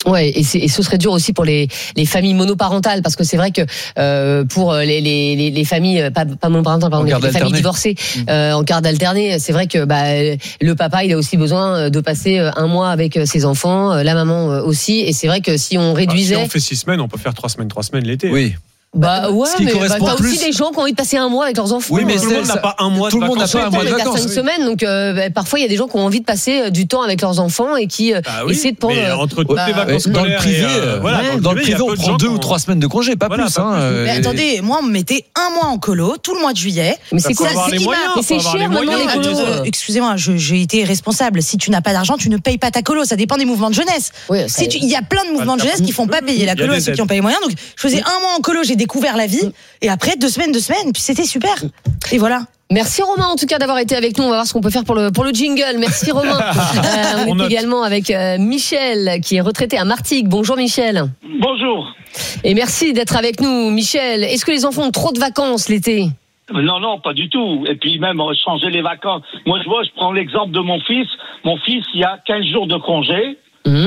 Ouais, et ce serait dur aussi pour les familles monoparentales, parce que c'est vrai que pour les familles pas monoparentales, pardon, les familles divorcées en garde alternée, c'est vrai que le papa il a aussi besoin de passer un mois avec ses enfants, la maman aussi, et c'est vrai que si on réduisait, si on fait 6 semaines, on peut faire 3 semaines l'été. Oui. Ouais, mais t'as plus... aussi des gens qui ont envie de passer un mois avec leurs enfants. Oui, mais tout le monde n'a pas un mois de vacances. Tout le monde n'a pas un mois de vacances. 5 semaines, donc parfois il y a des gens qui ont envie de passer du temps avec leurs enfants et qui essaient de prendre. Mais entre toutes les vacances scolaires, dans le privé, on prend 2 ou 3 semaines de congé, pas plus. Mais attendez, moi on me mettait un mois en colo tout le mois de juillet. Mais c'est quoi? Mais c'est cher maintenant les colos. Excusez-moi, j'ai été responsable. Si tu n'as pas d'argent, tu ne payes pas ta colo. Ça dépend des mouvements de jeunesse. Il y a plein de mouvements de jeunesse qui font pas payer la colo à ceux qui n'ont pas les moyens. Donc je faisais un mois en colo, j'ai découvert la vie. Et après 2 semaines, puis c'était super. Et voilà. Merci Romain en tout cas d'avoir été avec nous. On va voir ce qu'on peut faire pour le jingle. Merci Romain. On est également avec Michel qui est retraité à Martigues. Bonjour Michel. Bonjour. Et merci d'être avec nous Michel. Est-ce que les enfants ont trop de vacances l'été ? Non, pas du tout. Et puis même changer les vacances. Moi je prends l'exemple de mon fils. Mon fils, il y a 15 jours de congé.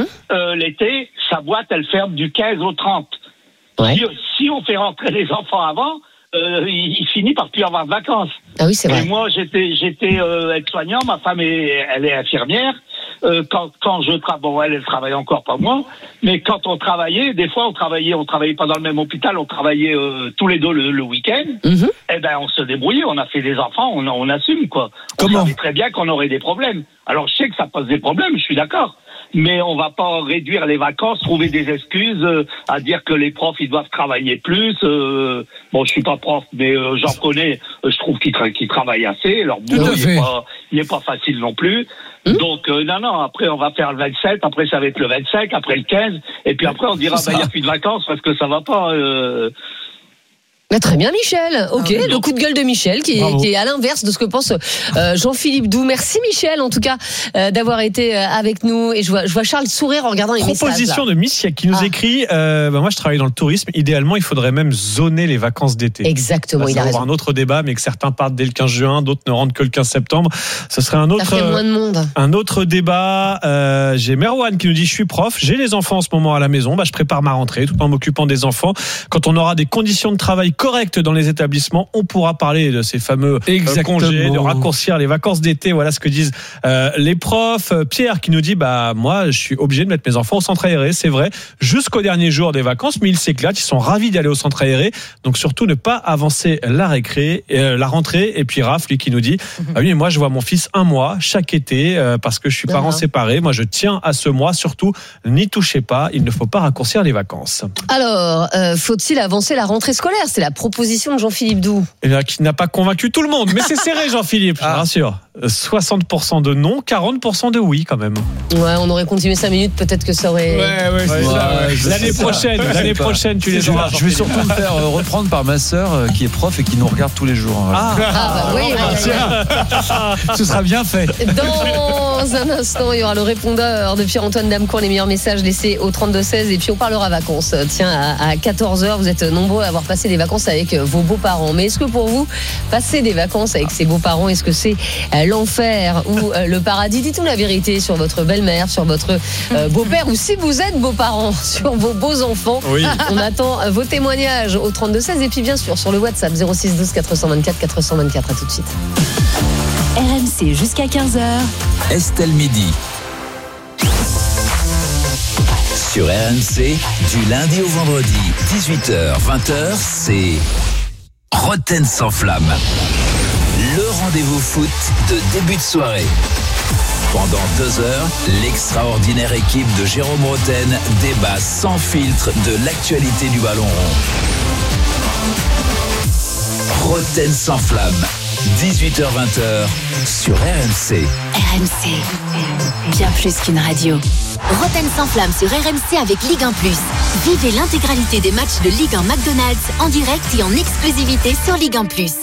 L'été, sa boîte elle ferme du 15 au 30. Ouais. Si on fait rentrer les enfants avant, il finit par plus avoir de vacances. Ah oui, c'est vrai. Et moi, j'étais aide-soignant, ma femme elle est infirmière. Quand je travaille, elle travaille encore pas moi, mais quand on travaillait, des fois on travaillait pas dans le même hôpital, on travaillait tous les deux le week-end. Eh ben on se débrouillait, on a fait des enfants, on assume quoi. On savait très bien qu'on aurait des problèmes. Alors je sais que ça pose des problèmes, je suis d'accord. Mais on va pas réduire les vacances, trouver des excuses à dire que les profs ils doivent travailler plus. Bon, je suis pas prof, mais j'en connais. Je trouve qu'ils travaillent assez. Leur boulot il est pas facile non plus. Donc non. Après on va faire le 27. Après ça va être le 25. Après le 15. Et puis après on dira il y a plus de vacances parce que ça va pas. Très bien Michel, ok, le coup de gueule de Michel qui est à l'inverse de ce que pense Jean-Philippe Doux. Merci Michel en tout cas d'avoir été avec nous, et je vois Charles sourire en regardant les messages. Proposition de Michel qui nous écrit moi je travaille dans le tourisme, idéalement il faudrait même zoner les vacances d'été. Exactement, il a raison. Un autre débat, mais que certains partent dès le 15 juin, d'autres ne rentrent que le 15 septembre. Ce serait ça fait moins de monde. Un autre débat. J'ai Merwan qui nous dit je suis prof, j'ai les enfants en ce moment à la maison, je prépare ma rentrée tout en m'occupant des enfants. Quand on aura des conditions de travail correctes dans les établissements, on pourra parler de ces fameux congés, de raccourcir les vacances d'été. Voilà ce que disent les profs. Pierre qui nous dit moi je suis obligé de mettre mes enfants au centre aéré, c'est vrai, jusqu'au dernier jour des vacances, mais ils s'éclatent, ils sont ravis d'aller au centre aéré, donc surtout ne pas avancer la rentrée. Et puis Raph lui qui nous dit oui, moi je vois mon fils un mois chaque été parce que je suis parent séparé, moi je tiens à ce mois, surtout n'y touchez pas, il ne faut pas raccourcir les vacances. Alors faut-il avancer la rentrée scolaire? C'est la proposition de Jean-Philippe Doux. Qui n'a pas convaincu tout le monde, mais c'est serré Jean-Philippe, je vous rassure. 60% de non, 40% de oui quand même. Ouais, on aurait continué 5 minutes, peut-être que ça aurait... Ouais, c'est ça. L'année prochaine, tu les auras. Je vais surtout me faire reprendre par ma sœur qui est prof et qui nous regarde tous les jours. Ce sera bien fait. Dans un instant, il y aura le répondeur de Pierre-Antoine Damecourt, les meilleurs messages laissés au 32-16, et puis on parlera vacances. Tiens, à 14h, vous êtes nombreux à avoir passé des vacances avec vos beaux-parents. Mais est-ce que pour vous, passer des vacances avec ses beaux-parents, est-ce que c'est l'enfer ou le paradis? Dites-nous la vérité sur votre belle-mère, sur votre beau-père, ou si vous êtes beaux-parents, sur vos beaux-enfants. Oui. On attend vos témoignages au 32-16, et puis bien sûr sur le WhatsApp 06 12 424 424. À tout de suite. RMC jusqu'à 15h. Estelle Midi. Sur RMC, du lundi au vendredi, 18h, 20h, c'est Roten sans flamme. Le rendez-vous foot de début de soirée. Pendant 2 heures, l'extraordinaire équipe de Jérôme Roten débat sans filtre de l'actualité du ballon rond. Roten sans flamme, 18h-20h sur RMC. RMC, bien plus qu'une radio. Roten sans flamme sur RMC avec Ligue 1+. Vivez l'intégralité des matchs de Ligue 1 McDonald's en direct et en exclusivité sur Ligue 1+.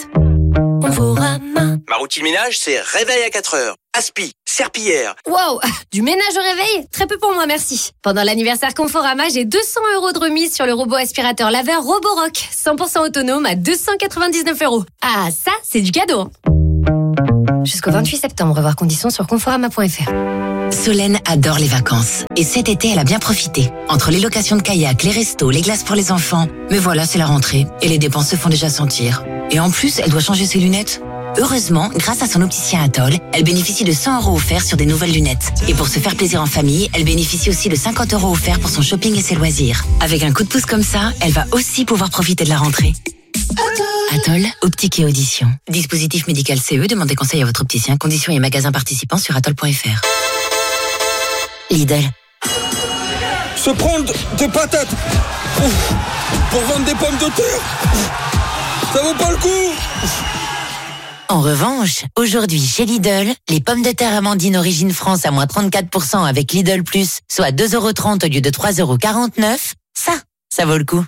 Ma routine ménage, c'est réveil à 4h, aspi, serpillière. Wow, du ménage au réveil? Très peu pour moi, merci. Pendant l'anniversaire Conforama, j'ai 200 € de remise sur le robot aspirateur laveur Roborock, 100% autonome à 299 €. Ah, ça, c'est du cadeau. Jusqu'au 28 septembre, voir conditions sur conforama.fr. Solène adore les vacances. Et cet été, elle a bien profité. Entre les locations de kayak, les restos, les glaces pour les enfants. Mais voilà, c'est la rentrée. Et les dépenses se font déjà sentir. Et en plus, elle doit changer ses lunettes. Heureusement, grâce à son opticien Atoll, elle bénéficie de 100 € offerts sur des nouvelles lunettes. Et pour se faire plaisir en famille, elle bénéficie aussi de 50 € offerts pour son shopping et ses loisirs. Avec un coup de pouce comme ça, elle va aussi pouvoir profiter de la rentrée. Atoll, optique et audition. Dispositif médical CE, demandez conseil à votre opticien. Conditions et magasins participants sur atoll.fr. Lidl. Se prendre des patates pour vendre des pommes de terre, ça vaut pas le coup. En revanche, aujourd'hui chez Lidl, les pommes de terre Amandine Origine France à moins 34% avec Lidl Plus, soit 2,30 € au lieu de 3,49 €, ça vaut le coup.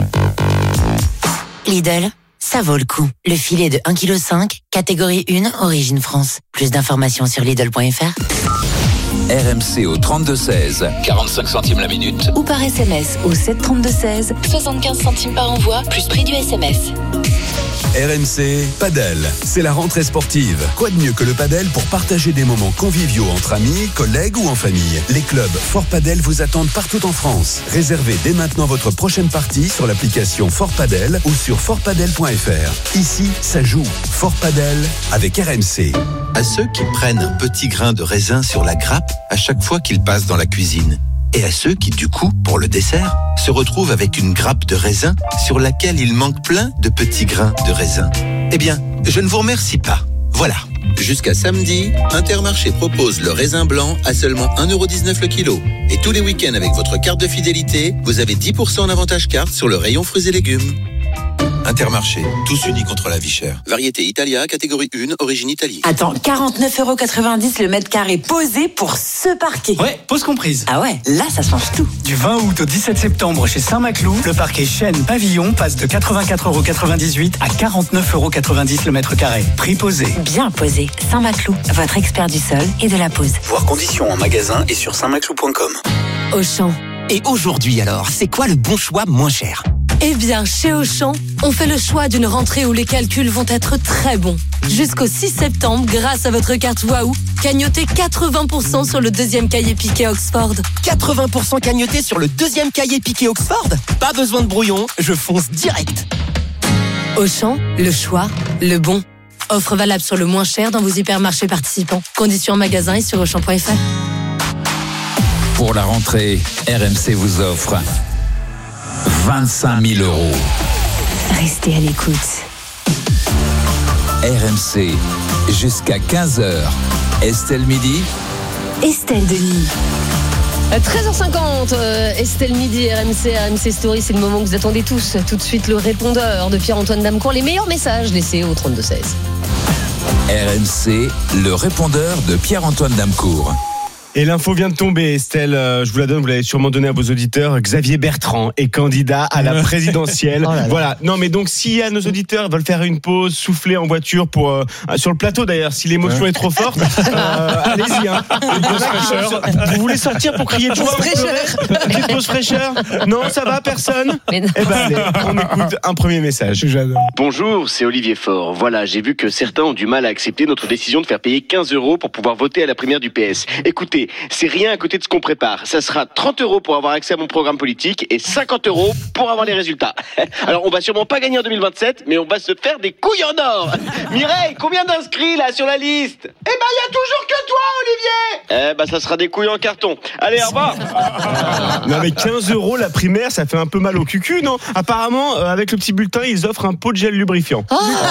Lidl, ça vaut le coup. Le filet de 1,5 kg, catégorie 1, Origine France. Plus d'informations sur Lidl.fr. RMC au 32-16, 45 centimes la minute. Ou par SMS au 732-16, 75 centimes par envoi, plus prix du SMS. RMC Padel, c'est la rentrée sportive. Quoi de mieux que le padel pour partager des moments conviviaux entre amis, collègues ou en famille. Les clubs Fort Padel vous attendent partout en France. Réservez dès maintenant votre prochaine partie sur l'application Fort Padel ou sur fortpadel.fr. Ici, ça joue. Fort Padel avec RMC. À ceux qui prennent un petit grain de raisin sur la grappe à chaque fois qu'ils passent dans la cuisine. Et à ceux qui, du coup, pour le dessert, se retrouvent avec une grappe de raisin sur laquelle il manque plein de petits grains de raisin. Eh bien, je ne vous remercie pas. Voilà. Jusqu'à samedi, Intermarché propose le raisin blanc à seulement 1,19 € le kilo. Et tous les week-ends avec votre carte de fidélité, vous avez 10% en avantage carte sur le rayon fruits et légumes. Intermarché, tous unis contre la vie chère. Variété Italia, catégorie 1, origine Italie. Attends, 49,90 € le mètre carré posé pour ce parquet. Ouais, pause comprise. Ah ouais, là ça change tout. Du 20 août au 17 septembre chez Saint-Maclou, le parquet Chêne Pavillon passe de 84,98 € à 49,90 € le mètre carré. Prix posé. Bien posé. Saint-Maclou, votre expert du sol et de la pose. Voir conditions en magasin et sur saintmaclou.com. Auchan. Et aujourd'hui alors, c'est quoi le bon choix moins cher ? Eh bien, chez Auchan, on fait le choix d'une rentrée où les calculs vont être très bons. Jusqu'au 6 septembre, grâce à votre carte Waouh, cagnotez 80% sur le deuxième cahier piqué Oxford. 80% cagnoté sur le deuxième cahier piqué Oxford ? Pas besoin de brouillon, je fonce direct. Auchan, le choix, le bon. Offre valable sur le moins cher dans vos hypermarchés participants. Conditions en magasin et sur Auchan.fr. Pour la rentrée, RMC vous offre 25 000 €. Restez à l'écoute. RMC, jusqu'à 15h. Estelle Midi. Estelle Denis. 13h50, Estelle Midi, RMC Story, c'est le moment que vous attendez tous. Tout de suite, le répondeur de Pierre-Antoine Damecourt, les meilleurs messages laissés au 32-16. RMC, le répondeur de Pierre-Antoine Damecourt. Et l'info vient de tomber, Estelle, je vous la donne, vous l'avez sûrement donnée à vos auditeurs. Xavier Bertrand est candidat à la présidentielle. Oh là là. Voilà. Non, mais donc, si nos auditeurs veulent faire une pause, souffler en voiture pour, sur le plateau d'ailleurs, si l'émotion est trop forte, allez-y, hein. Une pause fraîcheur. Vous voulez sortir pour crier de joie? Une pause fraîcheur? Non, ça va, personne? Eh ben, allez, on écoute un premier message. J'adore. Bonjour, c'est Olivier Faure. Voilà, j'ai vu que certains ont du mal à accepter notre décision de faire payer 15 € pour pouvoir voter à la primaire du PS. Écoutez, c'est rien à côté de ce qu'on prépare. Ça sera 30 € pour avoir accès à mon programme politique et 50 € pour avoir les résultats. Alors, on va sûrement pas gagner en 2027, mais on va se faire des couilles en or. Mireille, combien d'inscrits là sur la liste? Eh ben, il y a toujours que toi, Olivier. Eh ben, ça sera des couilles en carton. Allez, au revoir. Non, mais 15 € la primaire, ça fait un peu mal au cucu, non? Apparemment, avec le petit bulletin, ils offrent un pot de gel lubrifiant.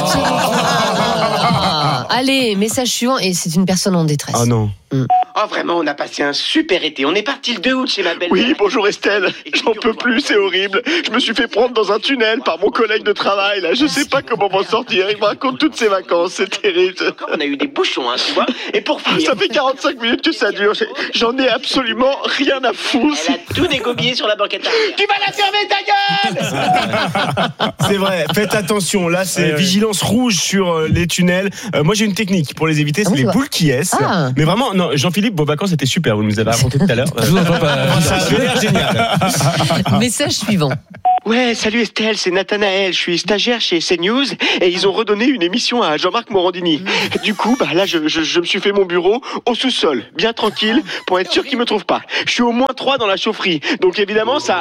Allez, message suivant, et c'est une personne en détresse. Ah non. Oh vraiment, on a passé un super été. On est parti le 2 août chez ma belle-mère. Oui, bonjour Estelle. J'en peux plus, c'est horrible. Je me suis fait prendre dans un tunnel par mon collègue de travail. Là, je sais pas comment m'en sortir. Il me raconte toutes ses vacances, c'est terrible. On a eu des bouchons, hein, tu vois. Et pour finir, ça fait 45 minutes que ça dure. J'en ai absolument rien à foutre. Elle a tout dégobillé sur la banquette arrière. Tu vas la fermer, ta gueule. C'est vrai, faites attention. Là, c'est vigilance rouge sur les tunnels. Moi, j'ai une technique pour les éviter, c'est les boules qui est. Mais vraiment, non, Jean-Philippe, vos vacances étaient super, vous nous avez raconté tout à l'heure. Je vous entends pas. Ça a l'air génial. Message suivant. Ouais, salut Estelle, c'est Nathanaël, je suis stagiaire chez CNews et ils ont redonné une émission à Jean-Marc Morandini. Du coup, là, je me suis fait mon bureau au sous-sol, bien tranquille, pour être sûr qu'ils me trouvent pas. Je suis au moins 3 dans la chaufferie, donc évidemment ça...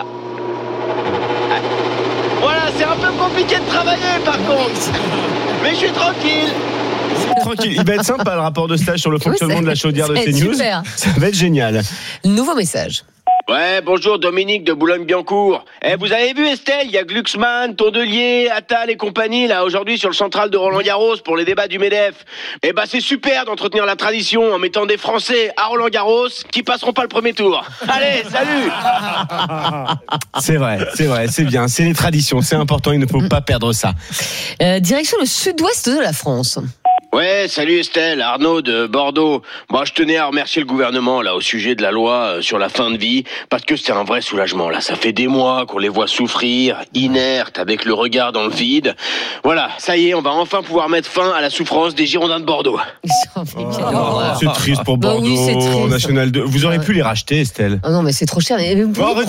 Voilà, c'est un peu compliqué de travailler par contre, mais je suis tranquille. Tranquille, il va être sympa le rapport de stage sur le fonctionnement de la chaudière de CNews. Super. Ça va être génial. Nouveau message. Ouais, bonjour Dominique de Boulogne-Billancourt. Vous avez vu Estelle, il y a Glucksmann, Tondelier, Attal et compagnie là aujourd'hui sur le central de Roland-Garros pour les débats du MEDEF. C'est super d'entretenir la tradition en mettant des Français à Roland-Garros qui passeront pas le premier tour. Allez, salut. C'est vrai, c'est bien, c'est les traditions, c'est important, il ne faut pas perdre ça. Direction le sud-ouest de la France. Ouais, salut Estelle, Arnaud de Bordeaux. Moi, je tenais à remercier le gouvernement là au sujet de la loi sur la fin de vie parce que c'est un vrai soulagement là. Ça fait des mois qu'on les voit souffrir, inertes, avec le regard dans le vide. Voilà, ça y est, on va enfin pouvoir mettre fin à la souffrance des Girondins de Bordeaux. C'est triste pour Bordeaux, oui, c'est triste. National 2. Vous auriez pu les racheter, Estelle. Non, mais c'est trop cher. Arrêtez.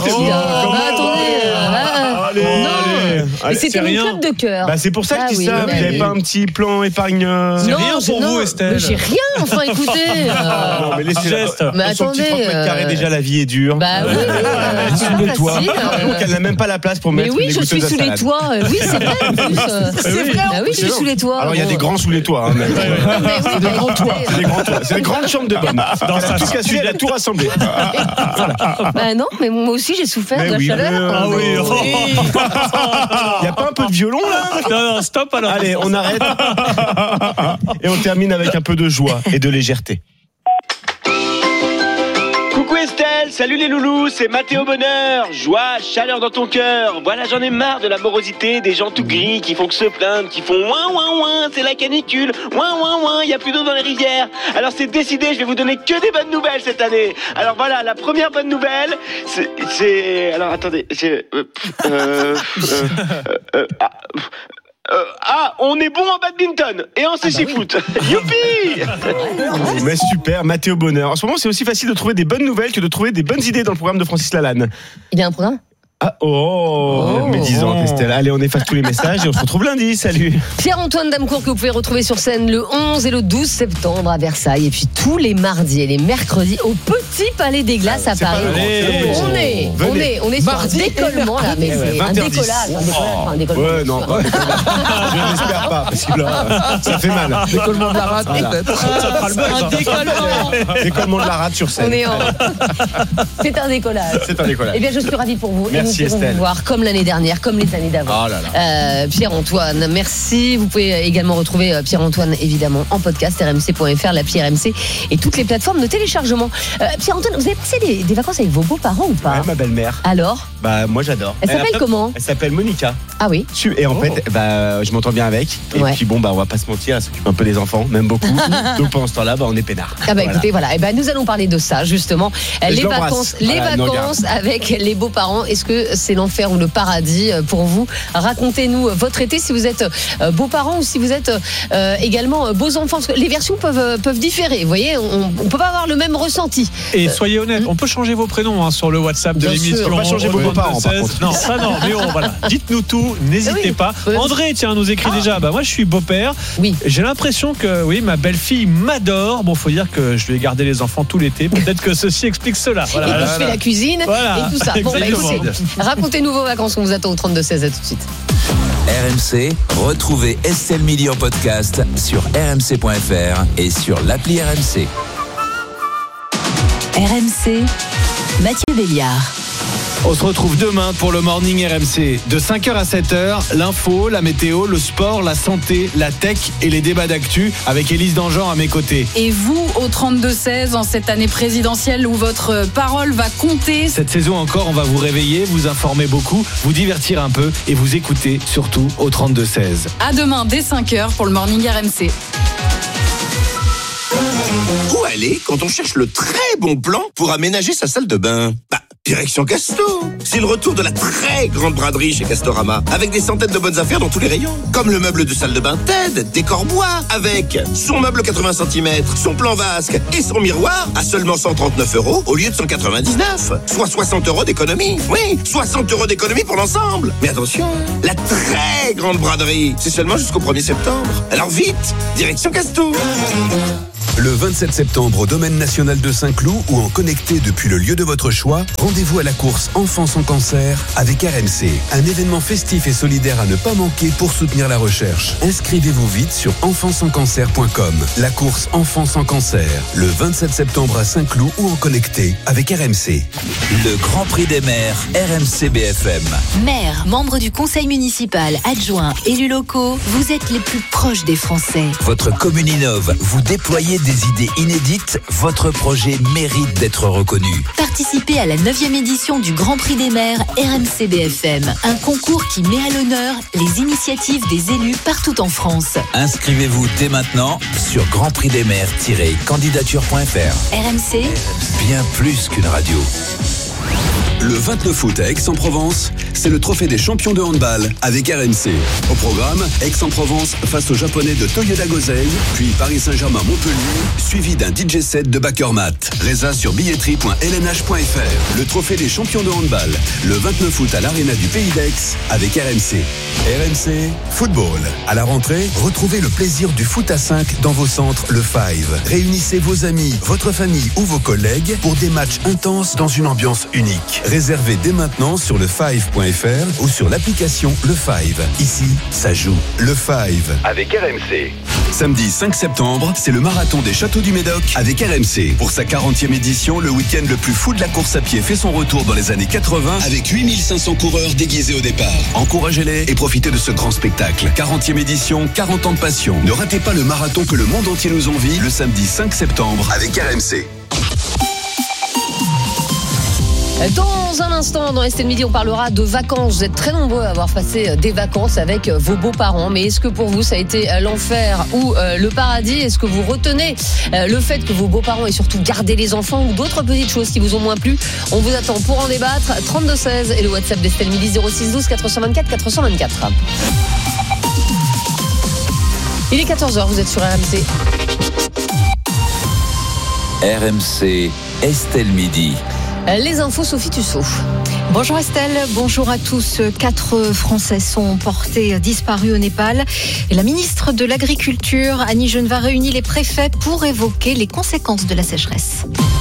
Mais c'était mon club de cœur. C'est pour ça que je dis ça. Vous n'avez pas un petit plan épargne. C'est rien pour vous, Estelle. Mais j'ai rien, enfin, écoutez. Non, mais laissez-la. Mais attendez. 30 mètres carrés, déjà, la vie est dure. Sous les toits. Donc, elle n'a même pas la place pour mettre les goûteuses à salade. Mais oui, je suis sous les toits. Oui, c'est vrai, en plus. C'est vrai. Oui, je suis sous les toits. Alors, il y a des grands sous les toits. C'est des grands toits. C'est des grandes chambres de bonne. Dans sa tout cassé, elle a tout rassemblé. Non, mais moi aussi, j'ai souffert de la chaleur. Ah oui. Il n'y a pas un peu de violon là? Non, stop alors. Allez, on arrête. Et on termine avec un peu de joie et de légèreté. Coucou Estelle, salut les loulous, c'est Mathéo Bonheur. Joie, chaleur dans ton cœur. Voilà, j'en ai marre de la morosité des gens tout gris qui font que se plaindre, qui font ouin ouin ouin, c'est la canicule, ouin ouin ouin, il y a plus d'eau dans les rivières. Alors c'est décidé, je vais vous donner que des bonnes nouvelles cette année. Alors voilà, la première bonne nouvelle, c'est alors attendez, on est bon en badminton et en CC-foot. Youpi. Mais super, Mathéo Bonheur. En ce moment, c'est aussi facile de trouver des bonnes nouvelles que de trouver des bonnes idées dans le programme de Francis Lalanne. Il y a un programme? Médisante, Estelle. Allez, on efface tous les messages et on se retrouve lundi. Salut. Pierre-Antoine Damecourt que vous pouvez retrouver sur scène le 11 et le 12 septembre à Versailles et puis tous les mardis et les mercredis au Petit Palais des Glaces à Paris. On est sur un décollement là, mais c'est un décollage. Ouais, non, je n'espère pas parce que là, ça fait mal. Décollement de la rate, peut-être. Ça fera le buzz. Un décollement. Décollement de la rate sur scène. C'est un décollage. Eh bien, je suis ravie pour vous. Merci, nous pourrons Estelle. vous voir comme l'année dernière, comme les années d'avant. Pierre-Antoine, merci. Vous pouvez également retrouver Pierre-Antoine évidemment en podcast rmc.fr, l'appli RMC et toutes les plateformes de téléchargement. Pierre-Antoine, vous avez passé des vacances avec vos beaux-parents ou pas? Ouais, ma belle-mère. Alors? Moi j'adore. Elle s'appelle comment? Elle s'appelle Monica. Ah oui. Et en fait, je m'entends bien avec. Et puis on va pas se mentir, elle s'occupe un peu des enfants, même beaucoup. Donc pendant ce temps-là, on est peinard. Écoutez, voilà. Nous allons parler de ça justement. Les vacances avec les beaux-parents. Est-ce que c'est l'enfer ou le paradis pour vous? Racontez-nous votre été si vous êtes beaux-parents ou si vous êtes également beaux-enfants. Parce que les versions peuvent différer. Vous voyez, on peut pas avoir le même ressenti. Et soyez honnêtes, on peut changer vos prénoms sur le WhatsApp de l'émission. On va changer vos beaux-parents par contre. Non, ça non, mais voilà. Dites-nous tout, n'hésitez pas. André, nous écrit déjà. Moi, je suis beau-père. Oui. J'ai l'impression que ma belle-fille m'adore. Bon, faut dire que je lui ai gardé les enfants tout l'été. Peut-être que ceci explique cela. Et que je fais la cuisine et tout ça. Écoutez, racontez-nous vos vacances. On vous attend au 32-16. À tout de suite. RMC, retrouvez Estelle Midi en podcast sur rmc.fr et sur l'appli RMC. RMC, Mathieu Béliard. On se retrouve demain pour le Morning RMC. De 5h à 7h, l'info, la météo, le sport, la santé, la tech et les débats d'actu avec Élise Dangean à mes côtés. Et vous, au 32-16, en cette année présidentielle où votre parole va compter. Cette saison encore, on va vous réveiller, vous informer beaucoup, vous divertir un peu et vous écouter surtout au 32-16. À demain dès 5h pour le Morning RMC. Où aller quand on cherche le très bon plan pour aménager sa salle de bain? direction Casto. C'est le retour de la très grande braderie chez Castorama, avec des centaines de bonnes affaires dans tous les rayons. Comme le meuble de salle de bain Ted, décor bois, avec son meuble 80 cm, son plan vasque et son miroir à seulement 139 € au lieu de 199. Soit 60 € d'économie. Oui, 60 € d'économie pour l'ensemble. Mais attention, la très grande braderie, c'est seulement jusqu'au 1er septembre. Alors vite, direction Casto. Le 27 septembre au Domaine National de Saint-Cloud ou en connecté depuis le lieu de votre choix, rendez-vous à la course Enfants sans cancer avec RMC. Un événement festif et solidaire à ne pas manquer pour soutenir la recherche. Inscrivez-vous vite sur enfantsanscancer.com. La course Enfants sans cancer, le 27 septembre à Saint-Cloud ou en connecté avec RMC. Le Grand Prix des maires, RMC BFM. Maire, membre du conseil municipal, adjoint, élus locaux, vous êtes les plus proches des Français. Votre commune innove, vous déployez des idées inédites, votre projet mérite d'être reconnu. Participez à la 9e édition du Grand Prix des maires RMC BFM, un concours qui met à l'honneur les initiatives des élus partout en France. Inscrivez-vous dès maintenant sur grandprixdesmaires-candidature.fr. RMC, bien plus qu'une radio. Le 29 août à Aix-en-Provence, c'est le trophée des champions de handball avec RMC. Au programme, Aix-en-Provence face aux Japonais de Toyoda Gosei, puis Paris Saint-Germain-Montpellier, suivi d'un DJ set de Bakermat. Résa sur billetterie.lnh.fr. Le trophée des champions de handball, le 29 août à l'Arena du Pays d'Aix avec RMC. RMC, football. À la rentrée, retrouvez le plaisir du foot à 5 dans vos centres Le Five. Réunissez vos amis, votre famille ou vos collègues pour des matchs intenses dans une ambiance unique. Réservez dès maintenant sur lefive.fr ou sur l'application Le Five. Ici, ça joue. Le Five. Avec RMC. Samedi 5 septembre, c'est le marathon des Châteaux du Médoc avec RMC. Pour sa 40e édition, le week-end le plus fou de la course à pied fait son retour dans les années 80 avec 8500 coureurs déguisés au départ. Encouragez-les et profitez de ce grand spectacle. 40e édition, 40 ans de passion. Ne ratez pas le marathon que le monde entier nous envie le samedi 5 septembre avec RMC. Dans un instant, dans Estelle Midi, on parlera de vacances. Vous êtes très nombreux à avoir passé des vacances avec vos beaux-parents. Mais est-ce que pour vous, ça a été l'enfer ou le paradis? Est-ce que vous retenez le fait que vos beaux-parents aient surtout gardé les enfants ou d'autres petites choses qui vous ont moins plu? On vous attend pour en débattre. 32-16 et le WhatsApp d'Estelle Midi 06 12 424 424. Il est 14h, vous êtes sur RMC. RMC, Estelle Midi. Les infos, Sophie Tussaud. Bonjour Estelle, bonjour à tous. 4 Français sont portés disparus au Népal. Et la ministre de l'Agriculture, Annie Genevard, réunit les préfets pour évoquer les conséquences de la sécheresse.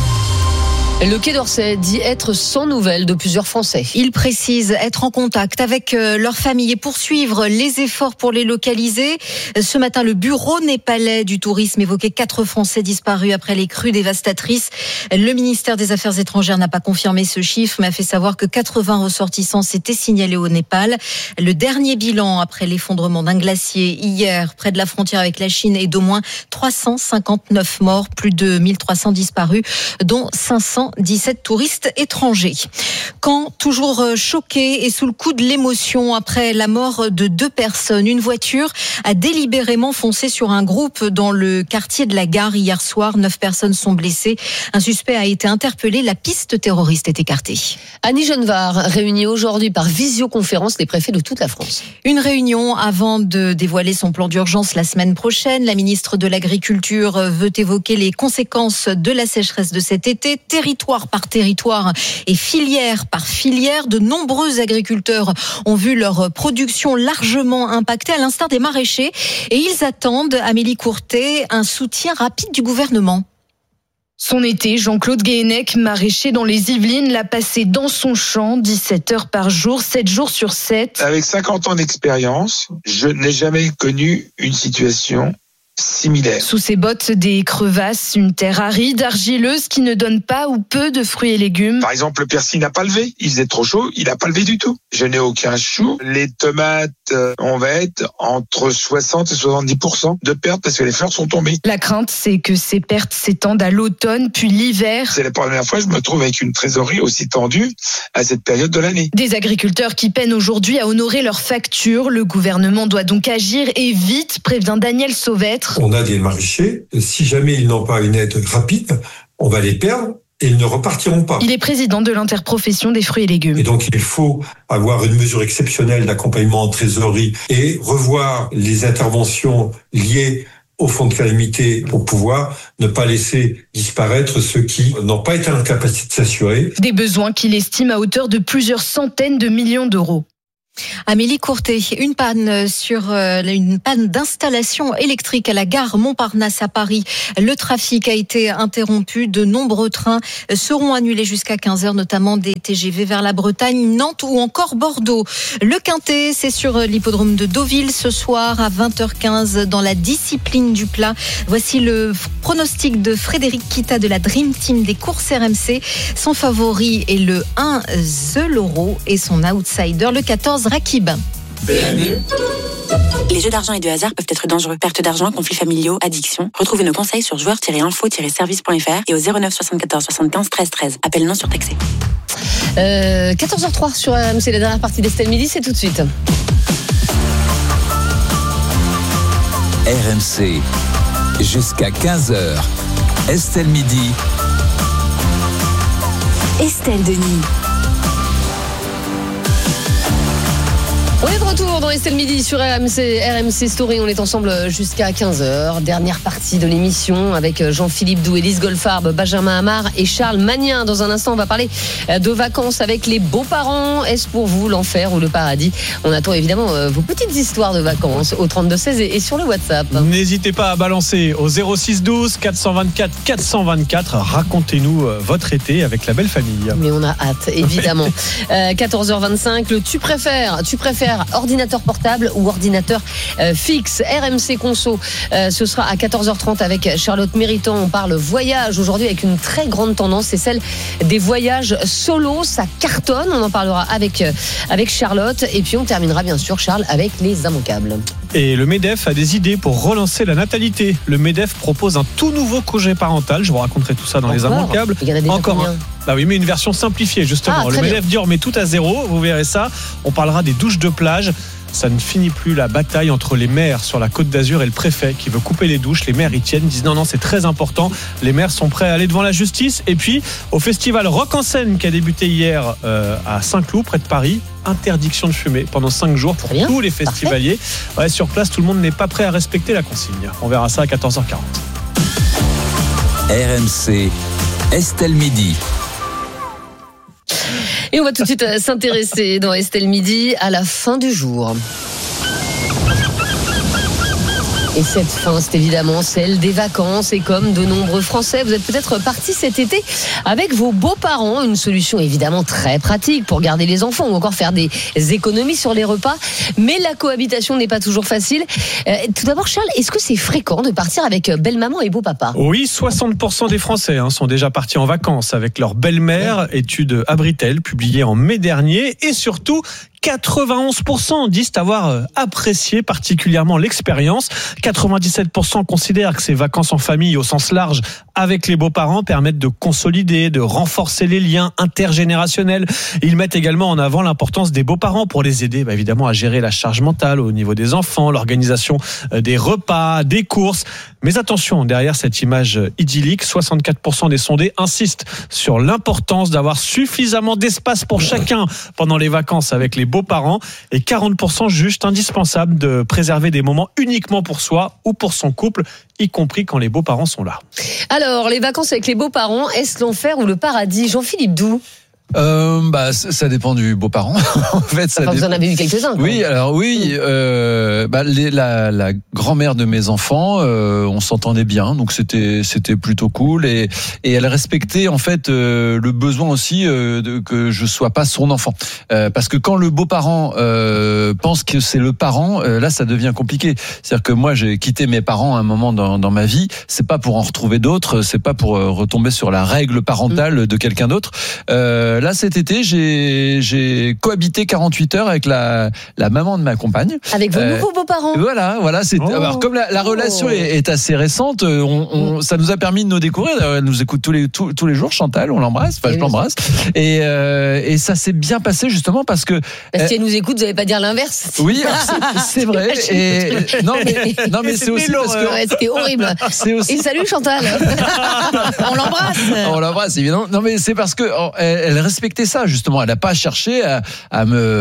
Le Quai d'Orsay dit être sans nouvelles de plusieurs Français. Il précise être en contact avec leurs familles et poursuivre les efforts pour les localiser. Ce matin, le bureau népalais du tourisme évoquait 4 Français disparus après les crues dévastatrices. Le ministère des Affaires étrangères n'a pas confirmé ce chiffre, mais a fait savoir que 80 ressortissants s'étaient signalés au Népal. Le dernier bilan après l'effondrement d'un glacier hier près de la frontière avec la Chine est d'au moins 359 morts, plus de 1300 disparus, dont 517 touristes étrangers. Caen, toujours choqué et sous le coup de l'émotion après la mort de 2 personnes. Une voiture a délibérément foncé sur un groupe dans le quartier de la Gare hier soir. 9 personnes sont blessées. Un suspect a été interpellé. La piste terroriste est écartée. Annie Genevard réunit aujourd'hui par visioconférence les préfets de toute la France. Une réunion avant de dévoiler son plan d'urgence la semaine prochaine. La ministre de l'Agriculture veut évoquer les conséquences de la sécheresse de cet été. Territoire par territoire et filière par filière, de nombreux agriculteurs ont vu leur production largement impactée, à l'instar des maraîchers, et ils attendent, Amélie Courtet, un soutien rapide du gouvernement. Son été, Jean-Claude Guéhenec, maraîcher dans les Yvelines, l'a passé dans son champ, 17 heures par jour, 7 jours sur 7. Avec 50 ans d'expérience, je n'ai jamais connu une situation similaire. Sous ses bottes, des crevasses, une terre aride, argileuse qui ne donne pas ou peu de fruits et légumes. Par exemple, le persil n'a pas levé. Il faisait trop chaud, il n'a pas levé du tout. Je n'ai aucun chou. Les tomates, on va être entre 60 et 70% de pertes parce que les fleurs sont tombées. La crainte, c'est que ces pertes s'étendent à l'automne, puis l'hiver. C'est la première fois que je me trouve avec une trésorerie aussi tendue à cette période de l'année. Des agriculteurs qui peinent aujourd'hui à honorer leurs factures. Le gouvernement doit donc agir et vite, prévient Daniel Sauvêtre. On a des maraîchers, si jamais ils n'ont pas une aide rapide, on va les perdre. et ils ne repartiront pas. Il est président de l'interprofession des fruits et légumes. Et donc il faut avoir une mesure exceptionnelle d'accompagnement en trésorerie et revoir les interventions liées au fonds de calamité pour pouvoir ne pas laisser disparaître ceux qui n'ont pas été en capacité de s'assurer. Des besoins qu'il estime à hauteur de plusieurs centaines de millions d'euros. Amélie Courtet, une panne d'installation électrique à la gare Montparnasse à Paris. Le trafic a été interrompu. De nombreux trains seront annulés jusqu'à 15h, notamment des TGV vers la Bretagne, Nantes ou encore Bordeaux. Le Quintet, c'est sur l'hippodrome de Deauville ce soir à 20h15 dans la discipline du plat. Voici le pronostic de Frédéric Kita de la Dream Team des courses RMC. Son favori est le 1 The Loro et son outsider le 14 Rakib. Les jeux d'argent et de hasard peuvent être dangereux. Perte d'argent, conflits familiaux, addiction. Retrouvez nos conseils sur joueurs-info-service.fr et au 09 74 75 13 13. Appel non surtaxé. 14h03 sur RMC, la dernière partie d'Estelle Midi, c'est tout de suite. RMC, jusqu'à 15h. Estelle Midi. Estelle Denis. On est de retour dans Estelle Midi sur RMC Story. On est ensemble jusqu'à 15h. Dernière partie de l'émission avec Jean-Philippe Doux, Élise Goldfarb, Benjamin Amar et Charles Magnin. Dans un instant, on va parler de vacances avec les beaux-parents. Est-ce pour vous l'enfer ou le paradis ? On attend évidemment vos petites histoires de vacances au 32-16 et sur le WhatsApp. N'hésitez pas à balancer au 06 12 424 424. Racontez-nous votre été avec la belle famille. Mais on a hâte, évidemment. 14h25, le tu préfères ordinateur portable ou ordinateur fixe. RMC Conso, ce sera à 14h30 avec Charlotte Méritant. On parle voyage aujourd'hui avec une très grande tendance, c'est celle des voyages solo. Ça cartonne, on en parlera avec Charlotte. Et puis on terminera bien sûr, Charles, avec les immanquables. Et le MEDEF a des idées pour relancer la natalité. Le MEDEF propose un tout nouveau congé parental. Je vous raconterai tout ça dans les immanquables. Il y en a déjà encore combien ? Bah oui, mais une version simplifiée justement. Le MEDEF dit on remet tout à zéro, vous verrez ça. On parlera des douches de plage. Ça ne finit plus la bataille entre les maires sur la Côte d'Azur et le préfet qui veut couper les douches. Les maires y tiennent, disent non, c'est très important. Les maires sont prêts à aller devant la justice. Et puis, au festival Rock en Seine qui a débuté hier à Saint-Cloud, près de Paris, interdiction de fumer pendant 5 jours pour tous les festivaliers. Ouais, sur place, tout le monde n'est pas prêt à respecter la consigne. On verra ça à 14h40. RMC, Estelle Midi. Et on va tout de suite s'intéresser dans Estelle Midi à la fin du jour. Et cette fin, c'est évidemment celle des vacances. Et comme de nombreux Français, vous êtes peut-être partis cet été avec vos beaux-parents. Une solution évidemment très pratique pour garder les enfants ou encore faire des économies sur les repas. Mais la cohabitation n'est pas toujours facile. Tout d'abord, Charles, est-ce que c'est fréquent de partir avec belle-maman et beau-papa ? Oui, 60% des Français sont déjà partis en vacances avec leur belle-mère. Étude Abritel, publiée en mai dernier. Et surtout, 91% disent avoir apprécié particulièrement l'expérience. 97% considèrent que ces vacances en famille au sens large avec les beaux-parents permettent de consolider, de renforcer les liens intergénérationnels. Ils mettent également en avant l'importance des beaux-parents pour les aider évidemment à gérer la charge mentale au niveau des enfants, l'organisation des repas, des courses. Mais attention, derrière cette image idyllique, 64% des sondés insistent sur l'importance d'avoir suffisamment d'espace pour chacun pendant les vacances avec les beaux-parents et 40% jugent indispensable de préserver des moments uniquement pour soi ou pour son couple, y compris quand les beaux-parents sont là. Alors, les vacances avec les beaux-parents, est-ce l'enfer ou le paradis ? Jean-Philippe Doux. Ça dépend du beau-parent. En fait, vous en avez eu quelques-uns. Oui, alors oui, la grand-mère de mes enfants, on s'entendait bien, donc c'était plutôt cool et elle respectait en fait le besoin aussi que je sois pas son enfant, parce que quand le beau-parent pense que c'est le parent, là ça devient compliqué. C'est-à-dire que moi j'ai quitté mes parents à un moment dans ma vie, c'est pas pour en retrouver d'autres, c'est pas pour retomber sur la règle parentale de quelqu'un d'autre. là cet été, j'ai cohabité 48 heures avec la maman de ma compagne. Avec vos nouveaux beaux-parents. Voilà. Alors comme la relation est assez récente, ça nous a permis de nous découvrir. Elle nous écoute tous les jours, Chantal, on l'embrasse, je l'embrasse. Et ça s'est bien passé justement parce que si elle nous écoute, vous n'allez pas dire l'inverse. Oui, c'est vrai. Et non mais c'est aussi parce que c'était horrible. Et salut Chantal. On l'embrasse évidemment. Non mais c'est parce que elle respectait ça justement. Elle n'a pas cherché à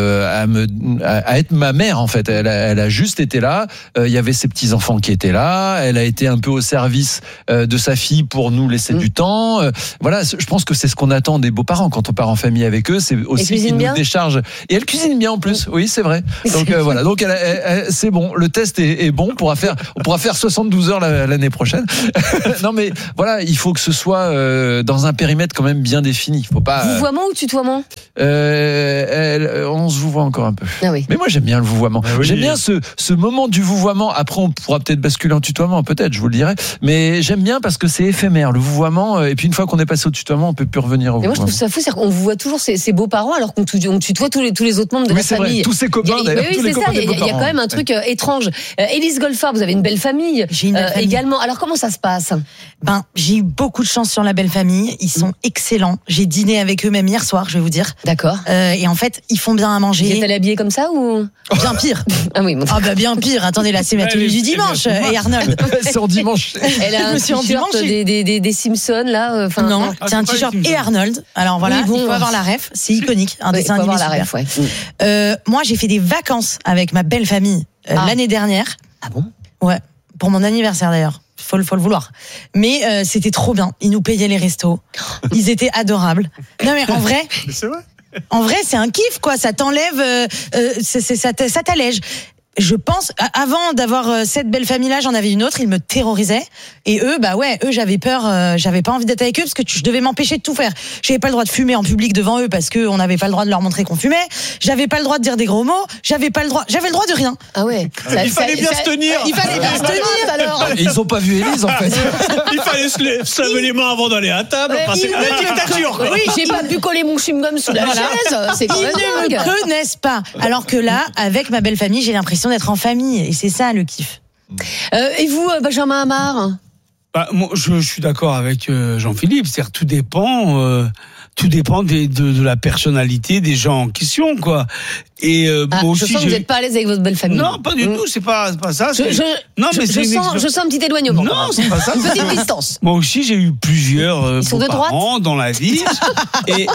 être ma mère en fait. Elle a juste été là. Il y avait ses petits enfants qui étaient là. Elle a été un peu au service de sa fille pour nous laisser du temps. Voilà, je pense que c'est ce qu'on attend des beaux-parents quand on part en famille avec eux. C'est aussi qu'ils nous déchargent. Et elle cuisine bien en plus. Oui, c'est vrai. Donc voilà. Donc c'est bon. Le test est bon. On pourra faire 72 heures l'année prochaine. Non mais voilà, il faut que ce soit dans un périmètre quand même bien défini. Il faut pas. Vouvoiement ou tutoiement? On se vouvoie encore un peu. Ah oui. Mais moi j'aime bien le vouvoiement. J'aime bien ce moment du vouvoiement. Après on pourra peut-être basculer en tutoiement, peut-être, je vous le dirai. Mais j'aime bien parce que c'est éphémère le vouvoiement. Et puis une fois qu'on est passé au tutoiement, on peut plus revenir au vouvoiement. Moi je trouve ça fou, c'est qu'on vouvoie toujours ses beaux-parents alors qu'on tutoie tous les autres membres de la famille. Vrai. Tous ses copains d'ailleurs. Oui, c'est ça. Il y a quand même un truc étrange. Élise Golfard, vous avez une belle famille. J'ai une belle famille également. Alors comment ça se passe? J'ai eu beaucoup de chance sur la belle famille. Ils sont excellents. J'ai dîné avec eux même hier soir, je vais vous dire. D'accord. Et en fait, ils font bien à manger. Vous êtes habillés comme ça ou bien pire? Ah oui. Bien pire. Attendez, là c'est ma tenue du dimanche. Et Arnold. C'est en dimanche. Elle a un t-shirt des Simpsons là. Non, c'est un t-shirt et Arnold. Alors voilà, il faut avoir la ref. C'est iconique, un dessin animé super. Moi, j'ai fait des vacances avec ma belle famille l'année dernière. Ah bon? Ouais, pour mon anniversaire d'ailleurs. Faut le vouloir. Mais c'était trop bien. Ils nous payaient les restos. Ils étaient adorables. Non mais en vrai. C'est vrai. En vrai, c'est un kiff quoi. Ça t'enlève, ça t'allège. Je pense, avant d'avoir cette belle famille-là, j'en avais une autre, ils me terrorisaient. Et eux, j'avais peur, j'avais pas envie d'être avec eux parce que je devais m'empêcher de tout faire. J'avais pas le droit de fumer en public devant eux parce qu'on n'avait pas le droit de leur montrer qu'on fumait. J'avais pas le droit de dire des gros mots. J'avais le droit de rien. Ah ouais. Il fallait bien se tenir. Il fallait bien se tenir alors. Et ils ont pas vu Élise en fait. Il fallait se laver les mains avant d'aller à table. C'est une dictature. Oui, j'ai pas pu coller mon chewing-gum sous la chaise. C'est quand même dingue. Ils ne me connaissent pas. Alors que là, avec ma belle famille, j'ai l'impression d'être en famille et c'est ça le kiff. Et vous, Benjamin Amar? Moi, je suis d'accord avec Jean-Philippe. C'est-à-dire tout dépend de la personnalité des gens en question, quoi. Et moi aussi, je sens que vous n'êtes pas à l'aise avec votre belle famille. Non, pas du tout. C'est pas ça. Je sens un petit éloignement. Non, c'est pas ça. Une petite distance. Moi aussi, j'ai eu plusieurs beaux-parents dans la vie. et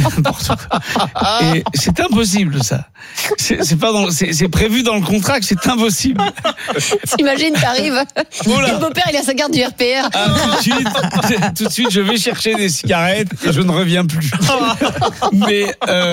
c'est impossible, ça. C'est prévu dans le contrat que c'est impossible. T'imagines, t'arrives. Le beau-père, il a sa carte du RPR. Tout de suite, je vais chercher des cigarettes et je ne reviens plus. Mais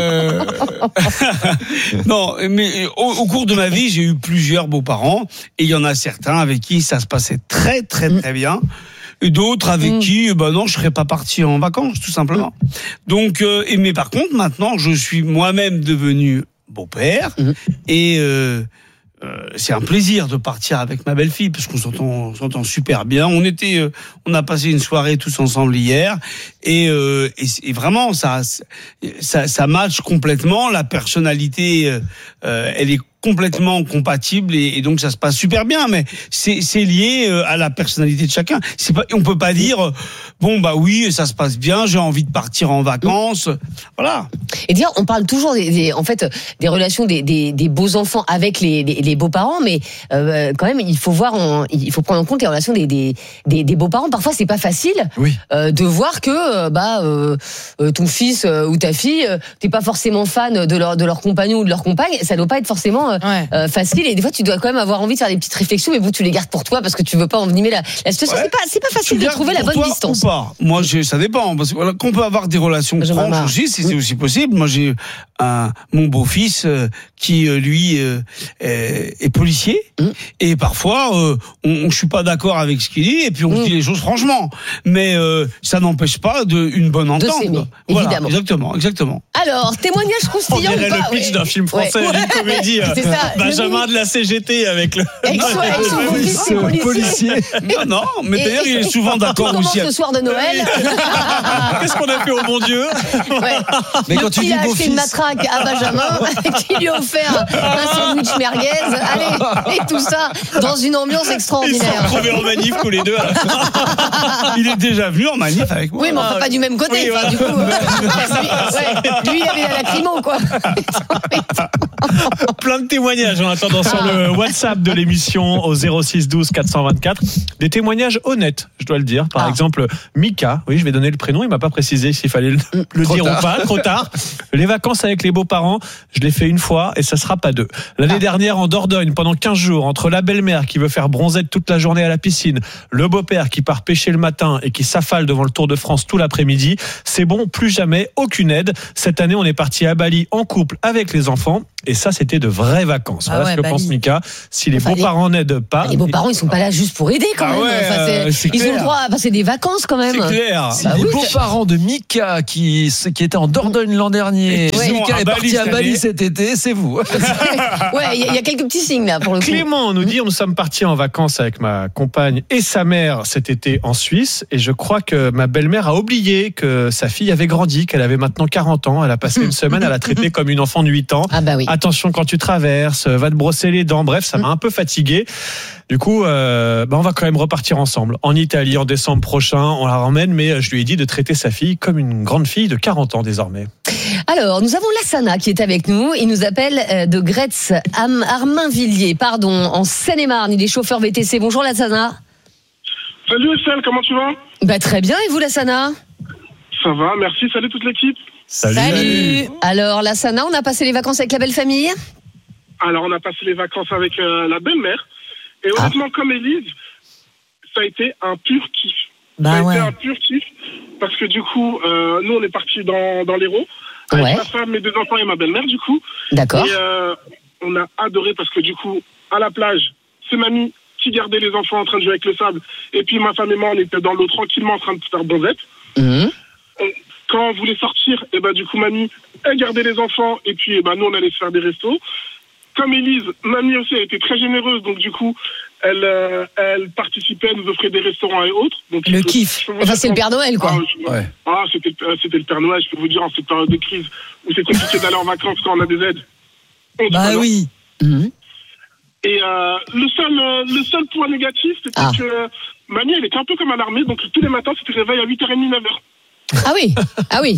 non, mais au cours de ma vie, j'ai eu plusieurs beaux-parents et il y en a certains avec qui ça se passait très très très bien. Et d'autres avec qui, non, je serais pas parti en vacances, tout simplement. Donc, mais par contre, maintenant, je suis moi-même devenu beau-père et c'est un plaisir de partir avec ma belle-fille parce qu'on s'entend super bien. On a passé une soirée tous ensemble hier et vraiment ça match complètement. La personnalité, elle est complètement compatible et donc ça se passe super bien, mais c'est lié à la personnalité de chacun. On peut pas dire oui, ça se passe bien, j'ai envie de partir en vacances, voilà. Et dire, on parle toujours des relations des beaux enfants avec les beaux-parents, mais quand même il faut prendre en compte les relations des beaux-parents. Parfois c'est pas facile de voir que ton fils ou ta fille, t'es pas forcément fan de leur compagnon ou de leur compagne, ça doit pas être forcément facile, et des fois tu dois quand même avoir envie de faire des petites réflexions, mais bon, tu les gardes pour toi parce que tu veux pas envenimer la situation. C'est pas facile de trouver la bonne distance. Moi, ça dépend, parce que qu'on peut avoir des relations proches aussi, c'est aussi possible. Moi, j'ai mon beau-fils qui lui est policier et parfois je suis pas d'accord avec ce qu'il dit et puis on dit les choses franchement, mais ça n'empêche pas une bonne entente. De s'aimer, voilà, évidemment. exactement. Alors, témoignage croustillant On dirait ou pas? le pitch d'un film français, d'une comédie. C'est ça, Benjamin de la CGT avec le policier. Non, mais d'ailleurs il est souvent d'accord aussi. Ce soir de Noël. Qu'est-ce qu'on a fait au bon Dieu? Mais quand tu dis il a acheté beau-fils, une matraque à Benjamin qui lui a offert un sandwich merguez. Allez, et tout ça dans une ambiance Ils extraordinaire. sont retrouvés en manif tous les deux. Il est déjà venu en manif avec moi. Oui, mais enfin pas du même côté. Oui, enfin, du coup, lui, il avait la lacrymo, quoi. Plein de témoignages en attendant sur le WhatsApp de l'émission au 06 12 424. Des témoignages honnêtes, je dois le dire. Par exemple, Mika, oui, je vais donner le prénom, il m'a pas précisé s'il fallait le dire ou pas, trop tard. Les vacances avec les beaux-parents, je l'ai fait une fois et ça sera pas deux. L'année dernière en Dordogne, pendant 15 jours, entre la belle-mère qui veut faire bronzette toute la journée à la piscine, le beau-père qui part pêcher le matin et qui s'affale devant le Tour de France tout l'après-midi, c'est bon, plus jamais, aucune aide. Cette année, on est parti à Bali en couple avec les enfants. Et ça, c'était de vraies vacances. Voilà ce que pense Mika. Si les beaux-parents n'aident pas. Les beaux-parents, ils sont pas là juste pour aider quand même. Ouais, ils ont le droit à passer des vacances quand même. C'est clair. Si les beaux-parents de Mika qui étaient en Dordogne l'an dernier, Mika est parti à Bali cet été, c'est vous. Ouais, il y a quelques petits signes là pour le coup. Clément nous dit, nous sommes partis en vacances avec ma compagne et sa mère cet été en Suisse. Et je crois que ma belle-mère a oublié que sa fille avait grandi, qu'elle avait maintenant 40 ans. Elle a passé une semaine à la traiter comme une enfant de 8 ans. Ah bah oui. Attention quand tu traverses, va te brosser les dents. Bref, ça m'a un peu fatigué. Du coup, on va quand même repartir ensemble en Italie en décembre prochain. On la ramène, mais je lui ai dit de traiter sa fille comme une grande fille de 40 ans désormais. Alors, nous avons Lassana qui est avec nous. Il nous appelle de Gretz Armainvilliers, en Seine-et-Marne. Il est chauffeur VTC. Bonjour Lassana. Salut Estelle, comment tu vas? Très bien, et vous Lassana? Ça va, merci. Salut toute l'équipe. Salut. Alors Lassana, on a passé les vacances avec la belle famille? Alors, on a passé les vacances avec la belle-mère. Et honnêtement, comme Élise, ça a été un pur kiff. Été un pur kiff parce que du coup, nous, on est partis dans l'Hérault avec ma femme, mes 2 enfants et ma belle-mère, du coup. D'accord. Et on a adoré parce que du coup, à la plage, c'est mamie qui gardait les enfants en train de jouer avec le sable. Et puis ma femme et moi, on était dans l'eau tranquillement en train de faire bronzette. Quand on voulait sortir, et du coup, mamie, elle gardait les enfants et puis nous, on allait se faire des restos. Comme Élise, mamie aussi a été très généreuse, donc du coup, elle participait, elle nous offrait des restaurants et autres. Donc, le kiff. Enfin, c'est le Père Noël, quoi. C'était le Père Noël, je peux vous dire, en cette période de crise où c'est compliqué d'aller en vacances quand on a des aides. Oui. Et le seul point négatif, c'était que mamie, elle était un peu comme à l'armée, donc tous les matins, c'était réveil à 8h30, 9h. Ah oui.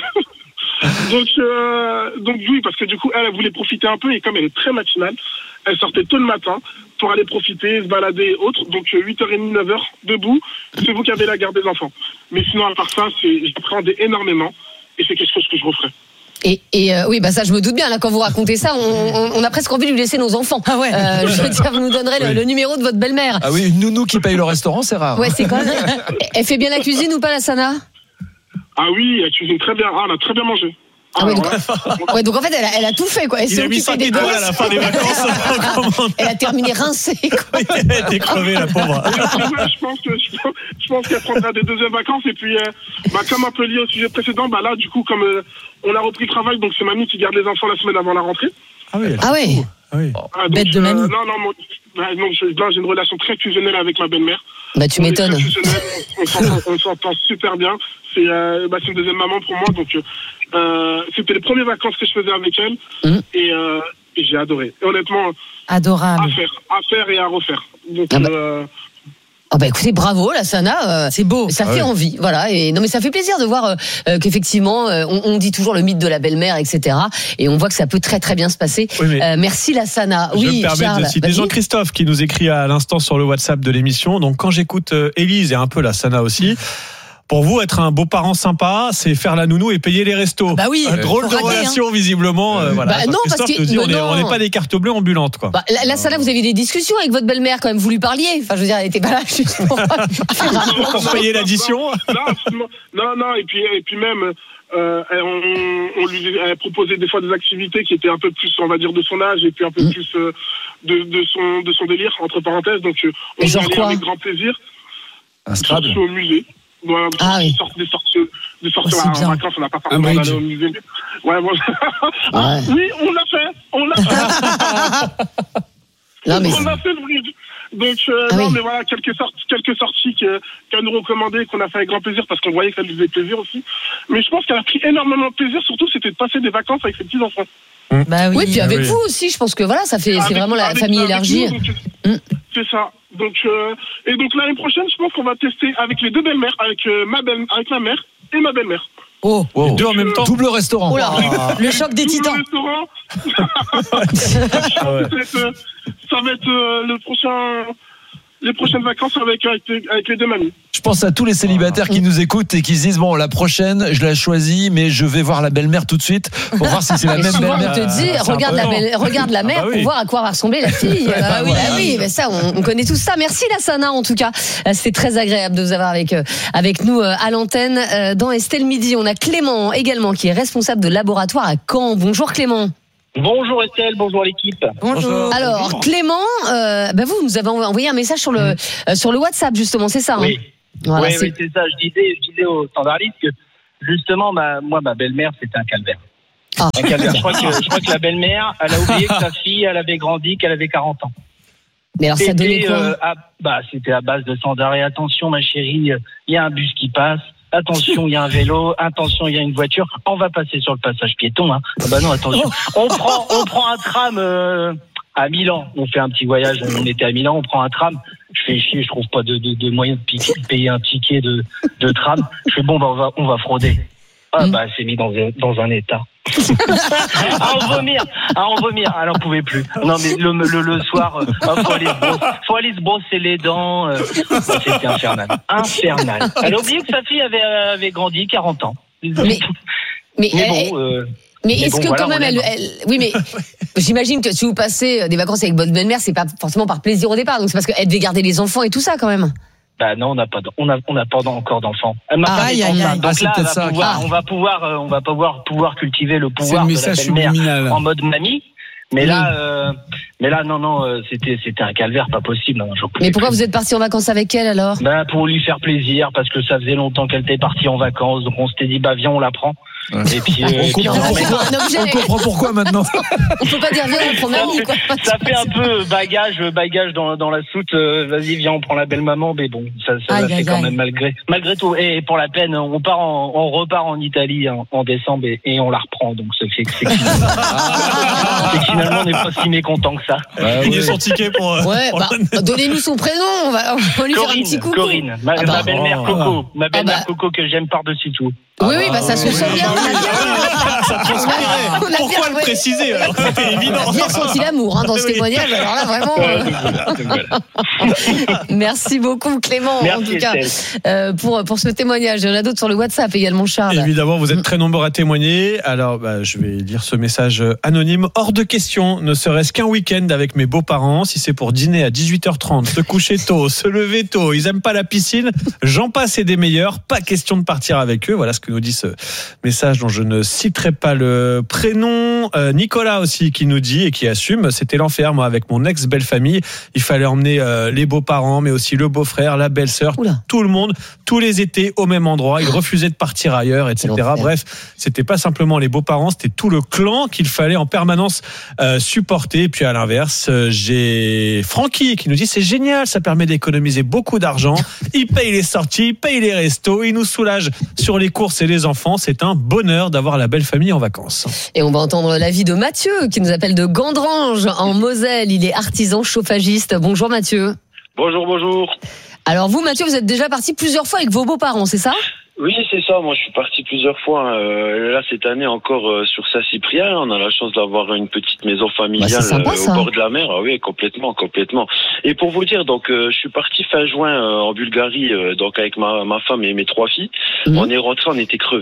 Donc oui, parce que du coup, elle voulait profiter un peu, et comme elle est très matinale, elle sortait tôt le matin pour aller profiter, se balader et autres. Donc 8h30, 9h, debout, c'est vous qui avez la garde des enfants. Mais sinon, à part ça, j'appréhendais énormément, et c'est quelque chose que je referais. Et oui, ça je me doute bien. Là, quand vous racontez ça, on a presque envie de lui laisser nos enfants. Ah ouais. Je veux dire, vous nous donnerez le numéro de votre belle-mère. Ah oui, une nounou qui paye le restaurant, c'est rare. Ouais, c'est quand même. Elle fait bien la cuisine ou pas, Lassana? Ah oui, elle cuisine très bien. Ah, on a très bien mangé. Donc en fait, elle a tout fait, quoi. Elle s'est occupée des gosses. À la fin des vacances. Elle a terminé rincée, quoi. Elle a été crevée, la pauvre. Je pense qu'elle prendra des deuxièmes vacances. Et puis, comme un peu lié au sujet précédent, là, du coup, comme on a repris le travail, donc c'est mamie qui garde les enfants la semaine avant la rentrée. Ah oui. Bête de mamie. J'ai une relation très fusionnelle avec ma belle-mère. Tu m'étonnes. On s'entend super bien. C'est une deuxième maman pour moi, donc c'était les premières vacances que je faisais avec elle, et j'ai adoré. Et honnêtement, adorable. À faire et à refaire. Donc, écoutez, bravo Lassana, c'est beau, ça fait envie, voilà. Et non, mais ça fait plaisir de voir qu'effectivement, on dit toujours le mythe de la belle-mère, etc. Et on voit que ça peut très très bien se passer. Oui, merci Lassana. Je me permets de citer Jean-Christophe qui nous écrit à l'instant sur le WhatsApp de l'émission. Donc quand j'écoute Élise et un peu Lassana aussi. Pour vous, être un beau-parent sympa, c'est faire la nounou et payer les restos. Drôle de relation, visiblement. Voilà. Non, parce que on n'est pas des cartes bleues ambulantes, quoi. Lassana, vous avez des discussions avec votre belle-mère quand même. Vous lui parliez. Enfin, je veux dire, elle n'était pas là juste pour payer l'addition. Non. Et puis même, Elle proposait des fois des activités qui étaient un peu plus, on va dire, de son âge et puis un peu plus de son délire, entre parenthèses. Donc, on y allait avec grand plaisir. Un Scrabble. Au musée. Voilà, des sorties en vacances, on n'a pas forcément d'aller au musée. Ouais, bon. Oui, on l'a fait. Non, mais on a fait le bridge. Donc, mais voilà, quelques sorties qu'elle nous recommandait, qu'on a fait avec grand plaisir parce qu'on voyait que ça lui faisait plaisir aussi. Mais je pense qu'elle a pris énormément de plaisir, surtout c'était de passer des vacances avec ses petits-enfants. Bah oui, puis avec vous aussi, je pense que voilà, c'est vraiment la famille élargie. C'est ça. Donc, et donc l'année prochaine, je pense qu'on va tester avec les deux belles-mères, avec ma mère et ma belle-mère. Oh, les deux en même temps. Double restaurant. Oh là, le choc des titans. Restaurant. Ça va être les prochaines vacances avec les deux mamies. Je pense à tous les célibataires qui nous écoutent et qui se disent bon, la prochaine, je la choisis, mais je vais voir la belle-mère tout de suite pour voir si c'est la même souvent, belle-mère. on te dit, regarde la mère pour voir à quoi va ressembler la fille. Oui, mais ça, on connaît tout ça. Merci Lassana, en tout cas. C'était très agréable de vous avoir avec nous à l'antenne. Dans Estelle Midi, on a Clément également, qui est responsable de laboratoire à Caen. Bonjour Clément. Bonjour Estelle, bonjour l'équipe. Bonjour. Alors Clément, vous nous avez envoyé un message sur le WhatsApp justement, c'est ça? Oui. Voilà, oui, c'est ça. Je disais aux standardistes que justement, ma belle-mère, c'était un calvaire. Un calvaire. Je crois que la belle-mère, elle a oublié que sa fille, elle avait grandi, qu'elle avait 40 ans. Mais alors ça donnait quoi? C'était à base de sans arrêt. Attention ma chérie, il y a un bus qui passe. Attention, il y a un vélo. Attention, il y a une voiture. On va passer sur le passage piéton. Hein. Non, attention. On prend un tram à Milan. On fait un petit voyage. On était à Milan. On prend un tram. Je fais chier. Je trouve pas de moyen de payer un ticket de tram. Je fais on va frauder. C'est mis dans un état. à en vomir. Elle en pouvait plus. Non mais le soir, faut aller se brosser les dents. C'était infernal. Elle a oublié que sa fille avait grandi 40 ans. Mais est-ce que quand même oui, mais j'imagine que si vous passez des vacances avec votre belle-mère, c'est pas forcément par plaisir au départ, donc c'est parce qu'elle devait garder les enfants et tout ça quand même. Non, on n'a pas encore d'enfants. Donc là, on va pouvoir cultiver le pouvoir de la belle-mère en mode mamie. Mais là, non, c'était un calvaire, pas possible. Mais pourquoi vous êtes parti en vacances avec elle alors? Pour lui faire plaisir, parce que ça faisait longtemps qu'elle était partie en vacances, donc on s'était dit viens, on la prend. Et puis on comprend pourquoi maintenant. On peut pas dire viens, on prend mamie quoi. Ça fait un peu bagage dans la soute. Vas-y, viens, on prend la belle maman, mais bon, ça l'a fait quand même malgré tout. Et pour la peine, on repart en Italie en décembre et on la reprend. Donc ça fait que finalement on n'est pas si mécontent que ça. Il est son ticket pour. Donnez-nous son prénom, on va lui faire un petit coucou. Corinne, ma belle-mère Coco, Coco que j'aime par-dessus tout. Oui, ça se sent bien. Ça transpirait. Pourquoi le préciser alors? C'était évident. On a bien senti l'amour dans ce témoignage. Alors là, vraiment. Merci beaucoup, Clément, en tout cas, pour ce témoignage. Il y en a d'autres sur le WhatsApp également, Charles. Évidemment, vous êtes très nombreux à témoigner. Alors, je vais lire ce message anonyme. Hors de question, ne serait-ce qu'un week-end avec mes beaux-parents. Si c'est pour dîner à 18h30, se coucher tôt, se lever tôt, ils aiment pas la piscine, j'en passe et des meilleurs. Pas question de partir avec eux. Voilà ce que nous dit ce message dont je ne citerai pas le prénom. Nicolas aussi qui nous dit et qui assume, c'était l'enfer moi avec mon ex-belle-famille, il fallait emmener les beaux-parents mais aussi le beau-frère, la belle-sœur, tout le monde, tous les étés au même endroit, ils refusaient de partir ailleurs, etc. Bref, c'était pas simplement les beaux-parents, c'était tout le clan qu'il fallait en permanence supporter. Et puis à l'inverse, j'ai Francky qui nous dit c'est génial, ça permet d'économiser beaucoup d'argent, il paye les sorties, il paye les restos, il nous soulage sur les courses et les enfants, c'est un bonheur d'avoir la belle famille en vacances. Et on va entendre l'avis de Mathieu qui nous appelle de Gandrange en Moselle, il est artisan chauffagiste. Bonjour Mathieu. Bonjour. Alors vous Mathieu, vous êtes déjà parti plusieurs fois avec vos beaux-parents, c'est ça? Oui, c'est ça. Moi, je suis parti plusieurs fois. Là, cette année, encore sur Saint-Cyprien, on a la chance d'avoir une petite maison familiale au bord de la mer. Ah oui, complètement. Et pour vous dire, donc, je suis parti fin juin en Bulgarie, donc avec ma femme et mes 3 filles. On est rentrés, on était crevés.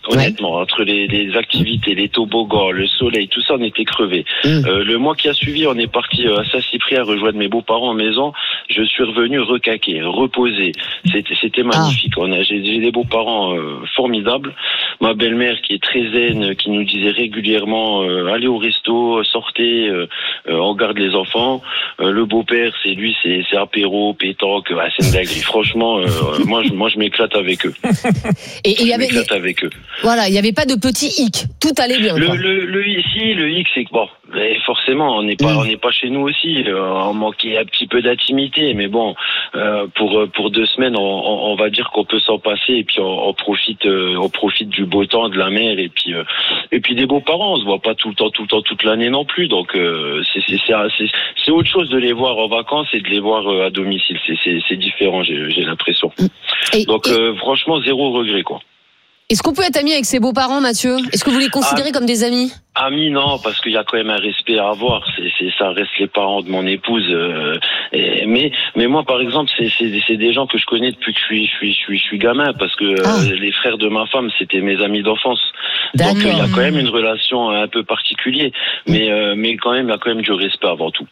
Honnêtement, entre les activités, les toboggans, le soleil, tout ça, on était crevés. Le mois qui a suivi, on est parti à Saint-Cyprien rejoindre mes beaux-parents en maison. Je suis revenu recaqué, reposé. C'était magnifique. J'ai des beaux-parents formidables. Ma belle-mère qui est très zen, qui nous disait régulièrement allez au resto, sortez, on garde les enfants. Le beau-père, c'est apéro, pétanque, c'est une dinguerie. Franchement, moi je m'éclate avec eux. Et il y avait avec eux. Voilà, il n'y avait pas de petit hic. Tout allait bien. Le hic, c'est que bon, forcément, on n'est pas chez nous aussi. On manquait un petit peu d'intimité, mais bon, pour 2 semaines, on va dire qu'on peut s'en passer et puis on profite du beau temps, de la mer et puis des beaux-parents. On se voit pas tout le temps, toute l'année non plus. Donc c'est autre chose de les voir en vacances et de les voir à domicile. C'est différent, j'ai l'impression. Donc franchement, 0 regret, quoi. Est-ce qu'on peut être ami avec ses beaux-parents, Mathieu? Est-ce que vous les considérez comme des amis? Amis, non, parce qu'il y a quand même un respect à avoir. Ça reste les parents de mon épouse. Mais moi, par exemple, c'est des gens que je connais depuis que je suis gamin, parce que les frères de ma femme, c'était mes amis d'enfance. D'accord. Donc il y a quand même une relation un peu particulière, mais quand même, il y a quand même du respect avant tout.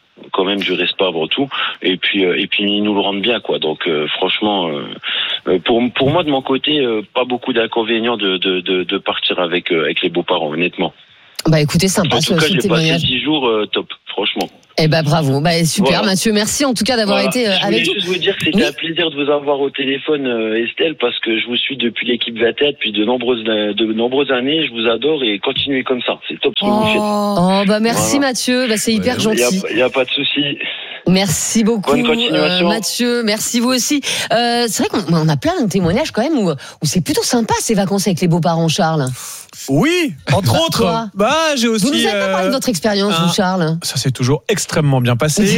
Et puis ils nous le rendent bien, quoi. Donc franchement, pour moi de mon côté, pas beaucoup d'inconvénients de partir avec les beaux-parents, honnêtement. Bah écoutez, sympa. En tout cas, j'ai passé 10 jours top, franchement. Eh ben bravo, super, voilà. Mathieu, merci en tout cas d'avoir été avec nous. Je voulais juste vous dire que c'était un plaisir de vous avoir au téléphone, Estelle, parce que je vous suis depuis l'équipe VATA depuis de nombreuses années. Je vous adore et continuez comme ça. C'est top ce que vous faites. Merci Mathieu, c'est hyper gentil. Il y a pas de souci. Merci beaucoup, bonne continuation. Mathieu. Merci vous aussi. C'est vrai qu'on a plein de témoignages quand même où c'est plutôt sympa ces vacances avec les beaux-parents, Charles. Oui, entre autres. J'ai aussi. Vous nous avez pas parlé de votre expérience, vous, Charles? Ça s'est toujours extrêmement bien passé.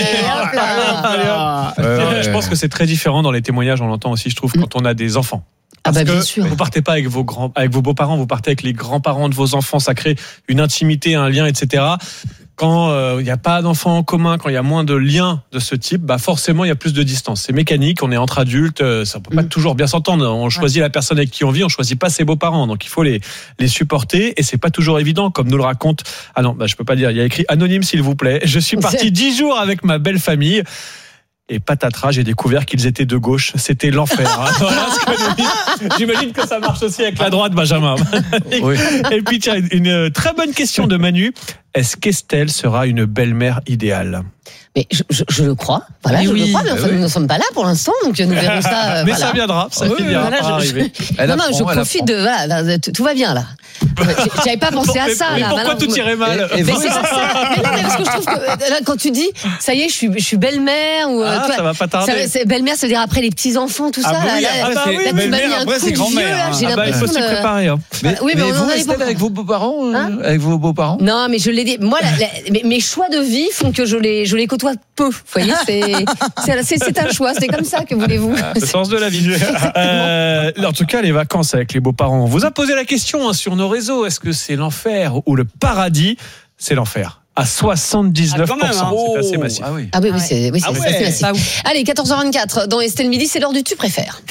Je pense que c'est très différent dans les témoignages. On l'entend aussi, je trouve, quand on a des enfants. Parce bien sûr. Vous partez pas avec vos beaux-parents, vous partez avec les grands-parents de vos enfants. Ça crée une intimité, un lien, etc. Quand il n'y a pas d'enfants en commun, quand il y a moins de liens de ce type, forcément il y a plus de distance. C'est mécanique, on est entre adultes, ça peut pas toujours bien s'entendre. On choisit la personne avec qui on vit, on choisit pas ses beaux-parents, donc il faut les supporter et c'est pas toujours évident, comme nous le raconte. Ah non, je peux pas dire. Il y a écrit anonyme s'il vous plaît. Je suis parti 10 jours avec ma belle famille. Et patatras, j'ai découvert qu'ils étaient de gauche. C'était l'enfer. Voilà ce que nous dit. J'imagine que ça marche aussi avec la droite, Benjamin. Oui. Et puis, tiens, une très bonne question de Manu. Est-ce qu'Estelle sera une belle-mère idéale? Mais je le crois. Voilà, je le crois, mais nous ne sommes pas là pour l'instant, donc nous verrons ça. Mais ça viendra, ça finira par arriver. Je profite de. Tout va bien là. J'avais pas pensé à ça. Mais pourquoi tout irait mal? Mais c'est pas ça. Mais non, mais parce que je trouve que là, quand tu dis, ça y est, je suis belle-mère ou. Ça va pas tarder. Belle-mère, ça veut dire après les petits enfants, tout ça. Là, tu m'as mis un coup de vieux là. J'ai l'impression. Il faut s'y préparer. Oui, mais vous restez avec vos beaux-parents, avec vos beaux-parents? Non, mais je l'ai dit. Moi, mes choix de vie font que je les côtoie peu. Vous voyez, c'est un choix. C'est comme ça, que voulez-vous. Le sens de la vie. En tout cas, les vacances avec les beaux-parents. On vous a posé la question sur nos réseaux. Est-ce que c'est l'enfer ou le paradis? C'est l'enfer. À 79%. C'est assez massif. Oui, c'est assez massif. Allez, 14h24 dans Estelle Midi, c'est l'heure du Tu préfères.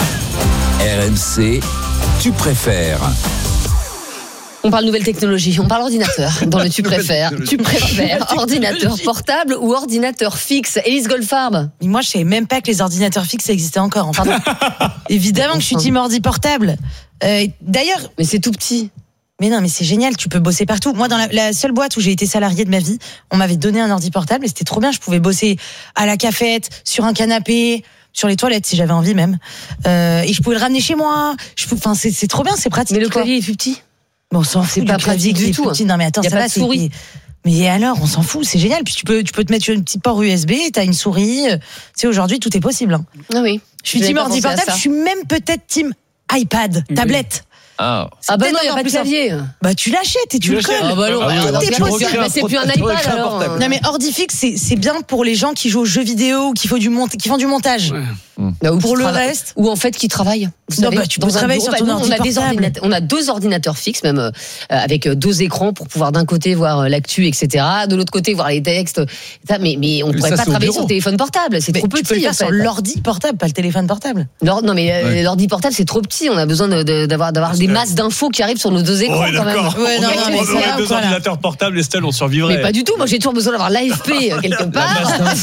RMC, tu préfères. On parle nouvelle technologie, on parle ordinateur dans le Tu préfères. Tu préfères ordinateur portable ou ordinateur fixe? Élise Goldfarb. Moi, je savais même pas que les ordinateurs fixes existaient encore. Enfin, évidemment que je suis team ordi portable. D'ailleurs, mais c'est tout petit. Mais non, mais c'est génial, tu peux bosser partout. Moi, dans la seule boîte où j'ai été salariée de ma vie, on m'avait donné un ordi portable et c'était trop bien. Je pouvais bosser à la cafette, sur un canapé, sur les toilettes si j'avais envie même. Et je pouvais le ramener chez moi. Enfin, c'est trop bien, c'est pratique. Mais le clavier est plus petit. Bon, on s'en fout. C'est pas pratique du tout. Non, mais attends, y a ça pas va, de souris. Mais alors, on s'en fout, c'est génial. Puis tu peux te mettre un petit port USB, t'as une souris. Tu sais, aujourd'hui, tout est possible. Ah oui. Je suis team ordi portable, je suis même peut-être team iPad, tablette. Ah bah non, il n'y a pas de clavier. Bah tu l'achètes et tu le colles. Ah bah non, c'est plus un iPad alors. Non mais ordi fixe, c'est bien pour les gens qui jouent aux jeux vidéo ou qui font du montage. Ou pour le reste, ou en fait qui travaillent. Vous Non, savez, bah, tu peux travailler sur ton nous, ordi portable. on a 2 ordinateurs fixes, même avec 2 écrans pour pouvoir d'un côté voir l'actu, etc. De l'autre côté voir les textes. Mais on ne pourrait pas travailler sur le téléphone portable. C'est trop petit. Tu peux le faire sur l'ordi portable, pas le téléphone portable. Non, mais l'ordi portable, c'est trop petit. On a besoin d'avoir des masses d'infos qui arrivent sur nos 2 écrans quand même. Ouais, non, mais on aurait 2 ordinateurs portables, Estelle, on survivrait. Mais pas du tout. Moi, j'ai toujours besoin d'avoir l'AFP quelque part.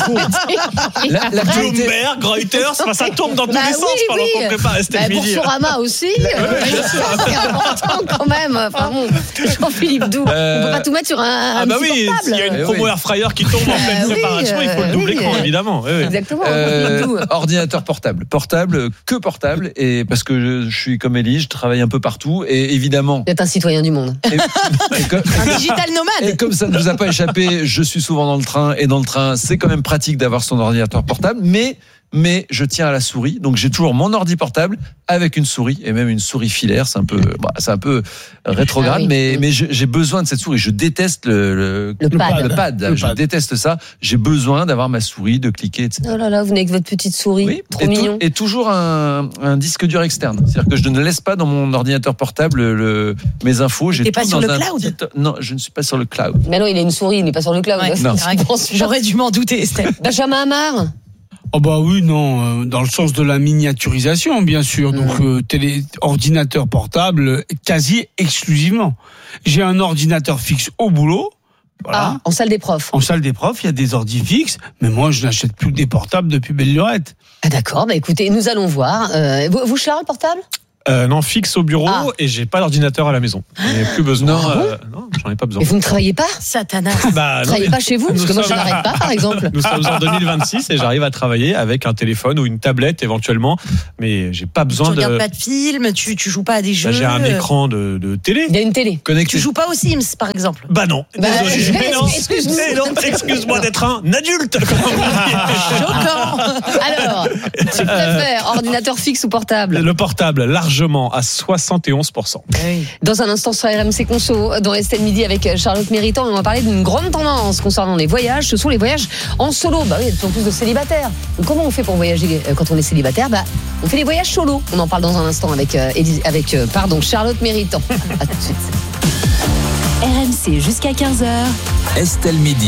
La Bloomberg, Reuters, ça tourne dans tous les sens pendant qu'on prépare Estelle Midi. Boursorama aussi. C'est important quand même. Enfin bon, Jean-Philippe Doux. On peut pas tout mettre sur un petit oui, portable. s'il y a une promo Air Fryer qui tombe en pleine préparation, il faut le double écran, évidemment. Oui. Exactement. Ordinateur portable, que portable, et parce que je suis comme Élie, je travaille un peu partout, et évidemment. Vous êtes un citoyen du monde. Un digital nomade. Et comme ça ne vous a pas échappé, je suis souvent dans le train, et dans le train, c'est quand même pratique d'avoir son ordinateur portable, mais je tiens à la souris, donc j'ai toujours mon ordi portable avec une souris, et même une souris filaire. C'est un peu rétrograde, mais j'ai besoin de cette souris. Je déteste le pad. Je déteste ça. J'ai besoin d'avoir ma souris, de cliquer, etc. Oh là là, vous venez avec votre petite souris, trop mignon. Et toujours un disque dur externe. C'est-à-dire que je ne laisse pas dans mon ordinateur portable mes infos. T'es pas sur le cloud? Non, je ne suis pas sur le cloud. Mais non, il a une souris, il n'est pas sur le cloud. Ouais, non. J'aurais dû m'en douter, Estelle. Benjamin Hamar. Oh bah oui, non, dans le sens de la miniaturisation, bien sûr. Donc ordinateur portable, quasi exclusivement. J'ai un ordinateur fixe au boulot. Voilà. En salle des profs. En salle des profs, il y a des ordis fixes, mais moi je n'achète plus des portables depuis belle lurette. Ah d'accord, bah écoutez, nous allons voir. Vous Charles, portable? Non, fixe au bureau et j'ai pas d'ordinateur à la maison. J'en ai plus besoin. Non, j'en ai pas besoin. Et vous ne travaillez pas? Satanas. Vous ne travaillez pas chez vous? Parce que moi, je n'arrête pas, par exemple. Nous sommes en 2026 et j'arrive à travailler avec un téléphone ou une tablette éventuellement, mais j'ai pas besoin Tu regardes pas de films, tu joues pas à des jeux. J'ai un écran de télé. Il y a une télé. Tu joues pas aux Sims, par exemple? Bah non. Désolé. Mais non. Excuse-moi d'être un adulte. Choquant. Alors, tu préfères ordinateur fixe ou portable? Le portable, largement, à 71%. Dans un instant sur RMC Conso, dans Estelle Midi avec Charlotte Méritant, on va parler d'une grande tendance concernant les voyages. Ce sont les voyages en solo. Bah oui, il y a de plus en plus de célibataires. Donc comment on fait pour voyager quand on est célibataire? Bah, on fait des voyages solo. On en parle dans un instant avec Charlotte Méritant. À tout de suite. RMC jusqu'à 15h. Estelle Midi.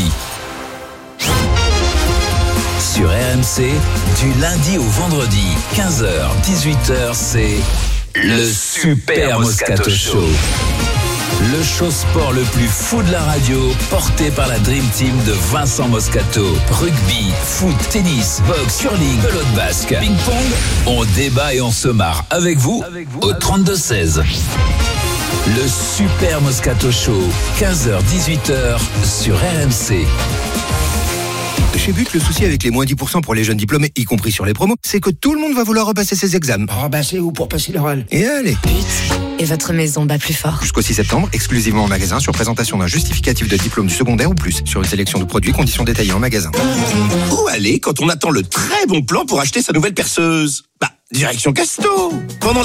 Sur RMC, du lundi au vendredi, 15h, 18h, c'est le Super Moscato Show. Le show sport le plus fou de la radio, porté par la Dream Team de Vincent Moscato. Rugby, foot, tennis, boxe, curling, pelote basque, ping-pong. On débat et on se marre avec vous au 32-16. Le Super Moscato Show, 15h-18h sur RMC. Chez But, le souci avec les moins 10% pour les jeunes diplômés, y compris sur les promos, c'est que tout le monde va vouloir repasser ses examens. Repasser ou pour passer l'oral? Et allez. But, et votre maison bat plus fort. Jusqu'au 6 septembre, exclusivement en magasin, sur présentation d'un justificatif de diplôme du secondaire ou plus. Sur une sélection de produits, conditions détaillées en magasin. Où aller quand on attend le très bon plan pour acheter sa nouvelle perceuse? Bah, direction Casto. Pendant